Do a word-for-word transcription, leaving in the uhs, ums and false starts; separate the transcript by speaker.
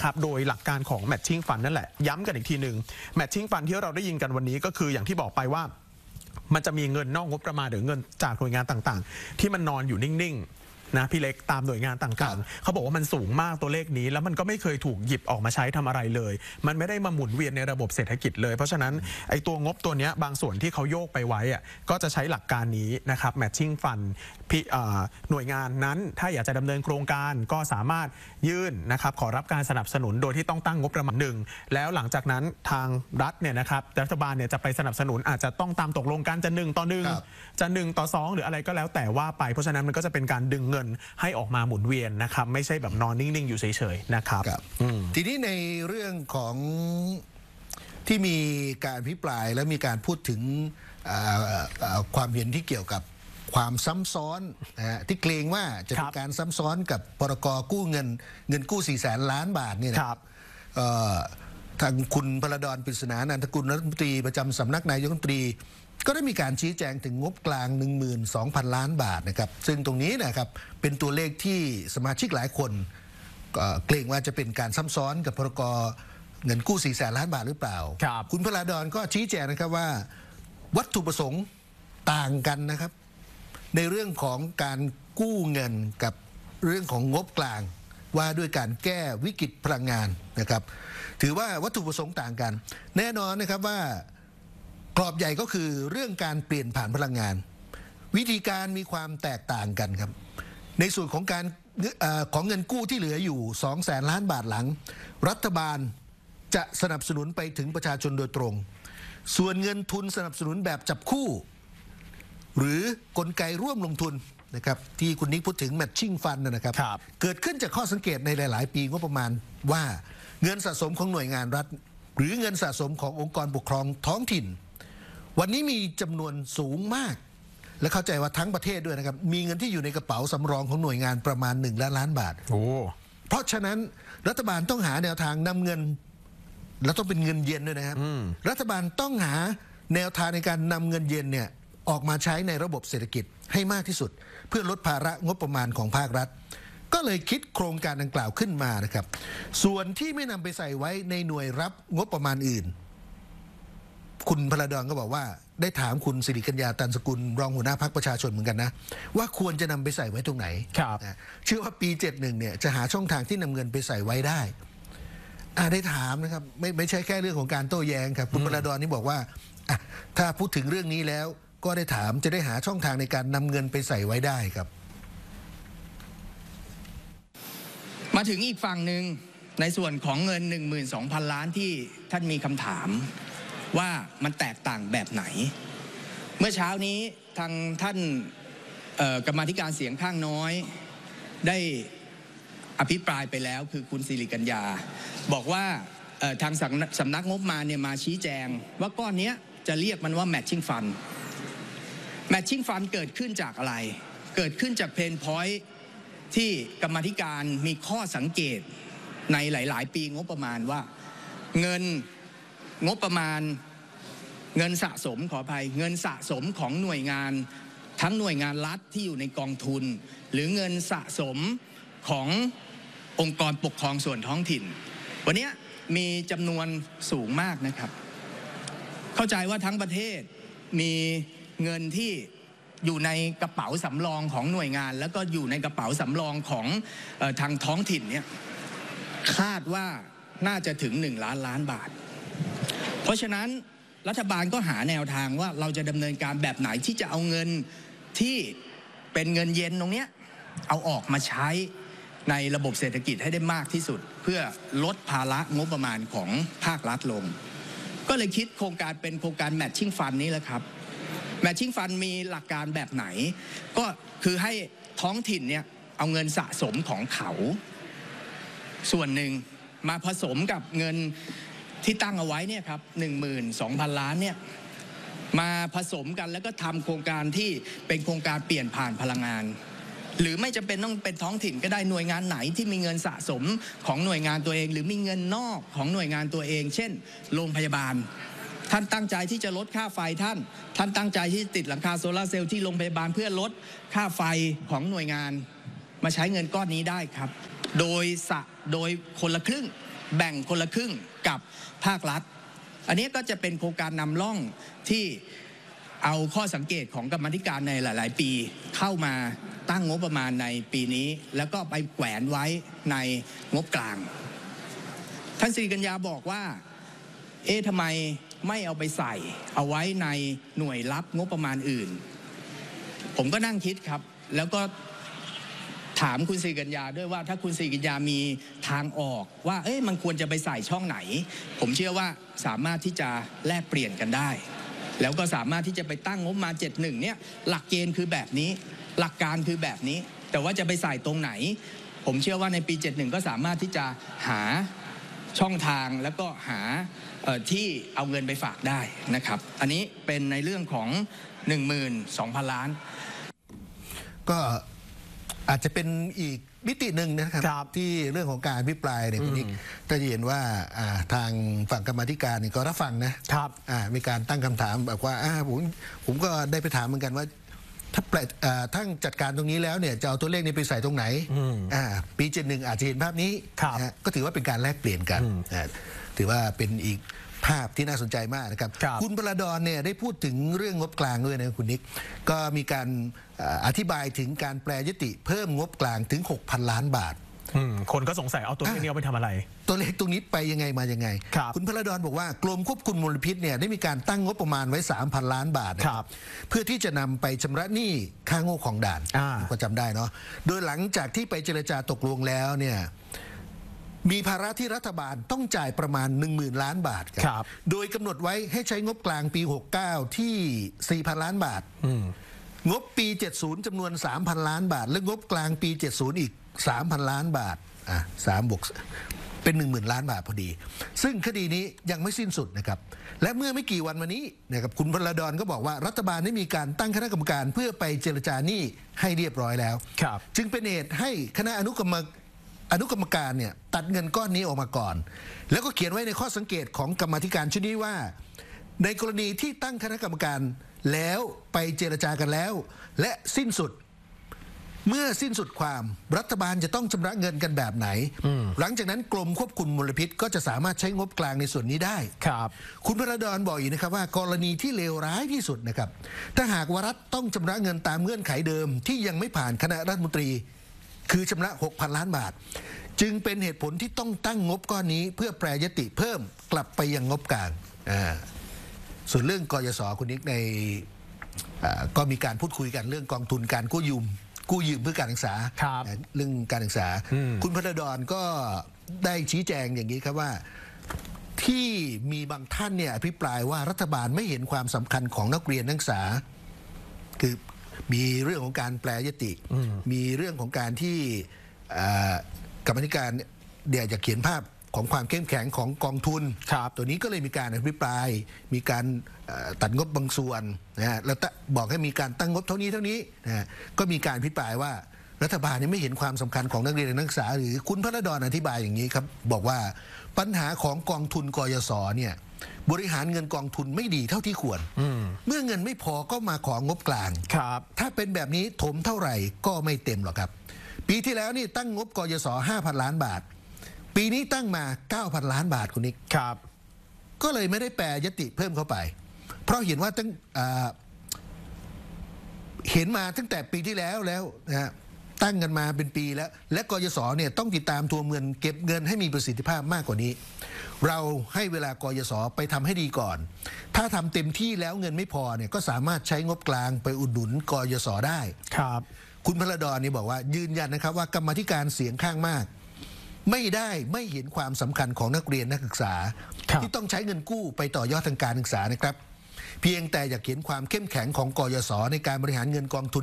Speaker 1: นะครับโดยหลักการของ matching fund นั่นแหละย้ำกันอีกทีหนึ่ง matching fund ที่เราได้ยินกันวันนี้ก็คืออย่างที่บอกไปว่ามันจะมีเงินนอกงบประมาณหรือเงินจากหน่วยงานต่างๆที่มันนอนอยู่นิ่งๆนะพี่เล็กตามหน่วยงานต่างๆเขาบอกว่ามันสูงมากตัวเลขนี้แล้วมันก็ไม่เคยถูกหยิบออกมาใช้ทำอะไรเลยมันไม่ได้มาหมุนเวียนในระบบเศรษฐกิจเลยเพราะฉะนั้นไอ้ตัวงบตัวนี้บางส่วนที่เขาโยกไปไว้อะก็จะใช้หลักการนี้นะครับ matching fund หน่วยงานนั้นถ้าอยากจะดำเนินโครงการก็สามารถยื่นนะครับขอรับการสนับสนุนโดยที่ต้องตั้งงบประมาณหนึ่งแล้วหลังจากนั้นทางรัฐเนี่ยนะครับรัฐบาลเนี่ยจะไปสนับสนุนอาจจะต้องตามตกลงกันจะหนึ่งต่อหนึ่งจะหนึ่งต่อสองหรืออะไรก็แล้วแต่ว่าไปเพราะฉะนั้นมันก็จะเป็นการดึงเงินให้ออกมาหมุนเวียนนะครับไม่ใช่แบบนอนนิ่งๆอยู่เฉยๆนะครับ
Speaker 2: ทีนี้ในเรื่องของที่มีการอภิปรายและมีการพูดถึงความเห็นที่เกี่ยวกับความซ้ำซ้อนนะที่เกรงว่าจะเป็นการซ้ำซ้อนกับพรกกู้เงินเงินกู้สี่แสนล้านบาทเนี่ยนะทางคุณพลดร ปริศนานันทกุลรัฐมนตรีประจำสำนักนายกรัฐมนตรีก็ได้มีการชี้แจงถึงงบกลาง หนึ่งหมื่นสองพัน ล้านบาทนะครับซึ่งตรงนี้นะครับเป็นตัวเลขที่สมาชิกหลายคนเกรงว่าจะเป็นการซ้ำซ้อนกับพรกเงินกู้สี่แสนล้านบาทหรือเปล่า คุณพลดรก็ชี้แจงนะครับว่าวัตถุประสงค์ต่างกันนะครับในเรื่องของการกู้เงินกับเรื่องของงบกลางว่าด้วยการแก้วิกฤตพลังงานนะครับถือว่าวัตถุประสงค์ต่างกันแน่นอนนะครับว่ากรอบใหญ่ก็คือเรื่องการเปลี่ยนผ่านพลังงานวิธีการมีความแตกต่างกันครับในส่วนของการของเงินกู้ที่เหลืออยู่สองแสนล้านบาทหลังรัฐบาลจะสนับสนุนไปถึงประชาชนโดยตรงส่วนเงินทุนสนับสนุนแบบจับคู่หรือกลไกร่วมลงทุนนะครับที่คุณนิกพูดถึง matching fund นะครับเกิดขึ้นจากข้อสังเกตในหลายๆปีงบประมาณว่าเงินสะสมของหน่วยงานรัฐหรือเงินสะสมขององค์กรปกครองท้องถิ่นวันนี้มีจำนวนสูงมากและเข้าใจว่าทั้งประเทศด้วยนะครับมีเงินที่อยู่ในกระเป๋าสำรองของหน่วยงานประมาณหนึ่งล้านล้านบาทโอ้เพราะฉะนั้นรัฐบาลต้องหาแนวทางนำเงินแล้วต้องเป็นเงินเย็นด้วยนะครับรัฐบาลต้องหาแนวทางในการนำเงินเย็นเนี่ยออกมาใช้ในระบบเศรษฐกิจให้มากที่สุดเพื่อลดภาระงบประมาณของภาครัฐก็เลยคิดโครงการดังกล่าวขึ้นมานะครับส่วนที่ไม่นำไปใส่ไว้ในหน่วยรับงบประมาณอื่นคุณพลดรก็บอกว่าได้ถามคุณสิริกัญญาตันสกุลรองหัวหน้าพรรคประชาชนเหมือนกันนะว่าควรจะนำไปใส่ไว้ตรงไหนเชื่อว่าปีเจ็ดสิบเอ็ดเนี่ยจะหาช่องทางที่นำเงินไปใส่ไว้ได้ได้ถามนะครับไม่ไม่ใช่แค่เรื่องของการโต้แย้งครับคุณพลดรนี่บอกว่าถ้าพูดถึงเรื่องนี้แล้วก็ได้ถามจะได้หาช่องทางในการนำเงินไปใส่ไว้ได้ครับ
Speaker 3: มาถึงอีกฝั่งหนึ่งในส่วนของเงิน หนึ่งหมื่นสองพัน ล้านที่ท่านมีคำถามว่ามันแตกต่างแบบไหนเมื่อเช้านี้ทางท่านกรรมาธิการเสียงข้างน้อยได้อภิปรายไปแล้วคือคุณสิริกัญญาบอกว่าทางสำนักงบมาเนี่ยมาชี้แจงว่าก้อนนี้จะเรียกมันว่า matching fund matching fund เกิดขึ้นจากอะไรเกิดขึ้นจากเพนพอยท์ที่กรรมาธิการมีข้อสังเกตในหลายๆปีงบประมาณว่าเงินงบประมาณเงินสะสมขออภัยเงินสะสมของหน่วยงานทั้งหน่วยงานรัฐที่อยู่ในกองทุนหรือเงินสะสมขององค์กรปกครองส่วนท้องถิ่นวันนี้มีจำนวนสูงมากนะครับเข้าใจว่าทั้งประเทศมีเงินที่อยู่ในกระเป๋าสำรองของหน่วยงานแล้วก็อยู่ในกระเป๋าสำรองของเอ่อทางท้องถิ่นเนี่ยคาดว่าน่าจะถึงหนึ่งล้านล้านบาทเพราะฉะนั้นรัฐบาลก็หาแนวทางว่าเราจะดำเนินการแบบไหนที่จะเอาเงินที่เป็นเงินเย็นตรงนี้เอาออกมาใช้ในระบบเศรษฐกิจให้ได้มากที่สุดเพื่อลดภาระงบประมาณของภาครัฐลงก็เลยคิดโครงการเป็นโครงการ matching fund นี้แหละครับ matching fund มีหลักการแบบไหนก็คือให้ท้องถิ่นเนี่ยเอาเงินสะสมของเขาส่วนหนึ่งมาผสมกับเงินที่ตั้งเอาไว้เนี่ยครับ หนึ่งหมื่นสองพัน ล้านเนี่ยมาผสมกันแล้วก็ทำโครงการที่เป็นโครงการเปลี่ยนผ่านพลังงานหรือไม่จำเป็นต้องเป็นท้องถิ่นก็ได้หน่วยงานไหนที่มีเงินสะสมของหน่วยงานตัวเองหรือมีเงินนอกของหน่วยงานตัวเองเช่นโรงพยาบาลท่านตั้งใจที่จะลดค่าไฟท่านท่านตั้งใจที่ติดหลังคาโซลาร์เซลล์ที่โรงพยาบาลเพื่อลดค่าไฟของหน่วยงานมาใช้เงินก้อนนี้ได้ครับโดยสะโดยคนละครึ่งแบ่งคนละครึ่งกับภาครัฐอันนี้ก็จะเป็นโครงการนำร่องที่เอาข้อสังเกตของกรรมาธิการในหลายๆปีเข้ามาตั้งงบประมาณในปีนี้แล้วก็ไปแขวนไว้ในงบกลางท่านสิริกัญญาบอกว่าเอ๊ะทำไมไม่เอาไปใส่เอาไว้ในหน่วยรับงบประมาณอื่นผมก็นั่งคิดครับแล้วก็ถามคุณสิริกัญญาด้วยว่าถ้าคุณสิริกัญญามีทางออกว่าเอ๊ะมันควรจะไปใส่ช่องไหนผมเชื่อว่าสามารถที่จะแลกเปลี่ยนกันได้แล้วก็สามารถที่จะไปตั้งงบมาเจ็ดหนึ่งเนี่ยหลักเกณฑ์คือแบบนี้หลักการคือแบบนี้แต่ว่าจะไปใส่ตรงไหนผมเชื่อว่าในปีเจ็ดหนึ่งก็สามารถที่จะหาช่องทางแล้วก็หาที่เอาเงินไปฝากได้นะครับอันนี้เป็นในเรื่องของ หนึ่งหมื่นสองพัน ล้าน
Speaker 2: ก็อาจจะเป็นอีกมิติหนึ่งนะครับที่เรื่องของการอภิปรายเนี่ยคุณนิกก็จะเห็นว่าทางฝั่งกรรมาธิการนี่ก็รับฟังนะครับมีการตั้งคำถามแบบว่าผมผมก็ได้ไปถามเหมือนกันว่าถ้าแปลทั้งจัดการตรงนี้แล้วเนี่ยจะเอาตัวเลขนี้ไปใส่ตรงไหนปีเจ็ดหนึ่งอาจจะเห็นภาพนี้ก็ถือว่าเป็นการแลกเปลี่ยนกันถือว่าเป็นอีกภาพที่น่าสนใจมากนะครับคุณพลดรเนี่ยได้พูดถึงเรื่องงบกลางด้วยนะคุณนิกก็มีการอธิบายถึงการแปรยติเพิ่มงบกลางถึง หกพัน ล้านบาท
Speaker 1: คนก็สงสัยเอาตัวเลขนี้เอาไปทำอะไร
Speaker 2: ตัวเลขตรงนี้ไปยังไงมายังไง คุณพลดรบอกว่ากรมควบคุมมลพิษเนี่ยได้มีการตั้งงบประมาณไว้ สามพัน ล้านบาทเพื่อที่จะนำไปชำระหนี้ค่าโง่ของด่านก็จำได้เนาะโดยหลังจากที่ไปเจรจาตกลงแล้วเนี่ยมีภาระที่รัฐบาลต้องจ่ายประมาณ หนึ่งหมื่น ล้านบาทครับโดยกำหนดไว้ให้ใช้งบกลางปีหกสิบเก้าที่ สี่พัน ล้านบาทงบปีเจ็ดสิบจำนวน สามพัน ล้านบาทและงบกลางปีเจ็ดสิบอีก สามพัน ล้านบาทอ่ะสามบวกเป็น หนึ่งหมื่น ล้านบาทพอดีซึ่งคดีนี้ยังไม่สิ้นสุดนะครับและเมื่อไม่กี่วันมานี้นะครับคุณพลดรก็บอกว่ารัฐบาลได้มีการตั้งคณะกรรมการเพื่อไปเจรจาหนี้ให้เรียบร้อยแล้วจึงเป็นเหตุให้คณะอนุกรรมอนุกรรมการเนี่ยตัดเงินก้อนนี้ออกมาก่อนแล้วก็เขียนไว้ในข้อสังเกตของกรรมาธิการชุดนี้ว่าในกรณีที่ตั้งคณะกรรมการแล้วไปเจรจากันแล้วและสิ้นสุดเมื่อสิ้นสุดความรัฐบาลจะต้องชำระเงินกันแบบไหนหลังจากนั้นกรมควบคุมมลพิษก็จะสามารถใช้งบกลางในส่วนนี้ได้ครับคุณพลดรบอกอีกนะครับว่ากรณีที่เลวร้ายที่สุดนะครับถ้าหากว่ารัฐต้องชำระเงินตามเงื่อนไขเดิมที่ยังไม่ผ่านคณะรัฐมนตรีคือชำระ หกพัน ล้านบาทจึงเป็นเหตุผลที่ต้องตั้งงบก้อนนี้เพื่อแปรยติเพิ่มกลับไปยังงบกลางส่วนเรื่องกยศคุณนิกในก็มีการพูดคุยกันเรื่องกองทุนการกู้ยืมกู้ยืมเพื่อการศึกษาเรื่องการศึกษาคุณพลดรก็ได้ชี้แจงอย่างนี้ครับว่าที่มีบางท่านเนี่ยอภิปรายว่ารัฐบาลไม่เห็นความสำคัญของนักเรียนนักศึกษาคือมีเรื่องของการแปรยติมีเรื่องของการที่กรรมาธิการเดี๋ยวจะเขียนภาพของความเข้มแข็งของกองทุนตัวนี้ก็เลยมีการอภิปรายมีการตัดงบบางส่วนนะฮะแล้วบอกให้มีการตั้งงบเท่านี้เท่านี้นะฮะก็มีการอภิปรายว่ารัฐบาลไม่เห็นความสำคัญของนักเรียนนักศึกษาหรือคุณพลดรอธิบายอย่างนี้ครับบอกว่าปัญหาของกองทุนกยศเนี่ยบริหารเงินกองทุนไม่ดีเท่าที่ควรเมื่อเงินไม่พอก็มาของบกลางถ้าเป็นแบบนี้ถมเท่าไหร่ก็ไม่เต็มหรอกครับปีที่แล้วนี่ตั้งงบกยศ ห้าพัน ล้านบาทปีนี้ตั้งมา เก้าพัน ล้านบาทคุณนิกครับก็เลยไม่ได้แปรยติเพิ่มเข้าไปเพราะเห็นว่าตั้งเห็นมาตั้งแต่ปีที่แล้วแล้วนะฮะตั้งกันมาเป็นปีแล้วและกยศเนี่ยต้องติดตามทวงเงินเก็บเงินให้มีประสิทธิภาพมากกว่านี้เราให้เวลากยศไปทำให้ดีก่อนถ้าทำเต็มที่แล้วเงินไม่พอเนี่ยก็สามารถใช้งบกลางไปอุดหนุนกยศได้ครับคุณพลดรนี่บอกว่ายืนยันนะครับว่ากรรมาธิการเสียงข้างมากไม่ได้ไม่เห็นความสำคัญของนักเรียนนักศึกษาที่ต้องใช้เงินกู้ไปต่อยอดทางการศึกษานะครับเพียงแต่อยากเห็นความเข้มแข็งของกยศในการบริหารเงินกองทุน